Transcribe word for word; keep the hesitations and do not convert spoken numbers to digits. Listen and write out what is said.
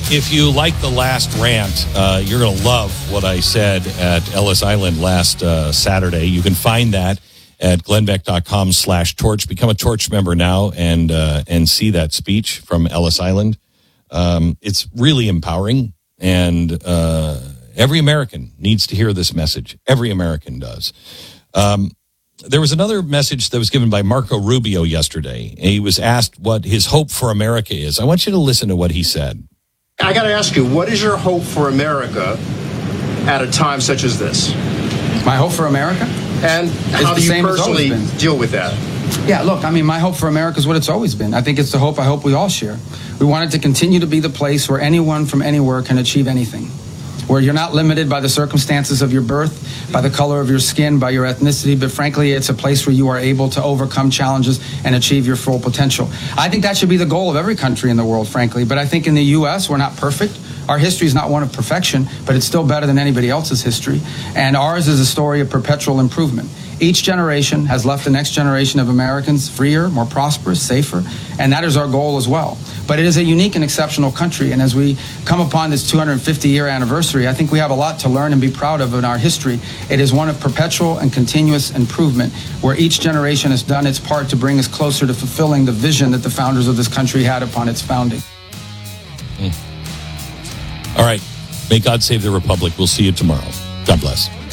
If you like the last rant, uh, you're going to love what I said at Ellis Island last uh, Saturday. You can find that at glennbeck.com slash torch. Become a Torch member now and uh, and see that speech from Ellis Island. Um, it's really empowering, and uh, every American needs to hear this message. Every American does. Um, there was another message that was given by Marco Rubio yesterday. He was asked what his hope for America is. I want you to listen to what he said. I got to ask you, what is your hope for America at a time such as this? My hope for America? And how do you personally deal with that? Yeah, look, I mean, my hope for America is what it's always been. I think it's the hope I hope we all share. We want it to continue to be the place where anyone from anywhere can achieve anything, where you're not limited by the circumstances of your birth, by the color of your skin, by your ethnicity, but frankly, it's a place where you are able to overcome challenges and achieve your full potential. I think that should be the goal of every country in the world, frankly, but I think in the U S, we're not perfect. Our history is not one of perfection, but it's still better than anybody else's history, and ours is a story of perpetual improvement. Each generation has left the next generation of Americans freer, more prosperous, safer, and that is our goal as well. But it is a unique and exceptional country, and as we come upon this two hundred fifty year anniversary, I think we have a lot to learn and be proud of in our history. It is one of perpetual and continuous improvement, where each generation has done its part to bring us closer to fulfilling the vision that the founders of this country had upon its founding. Mm. All right. May God save the Republic. We'll see you tomorrow. God bless.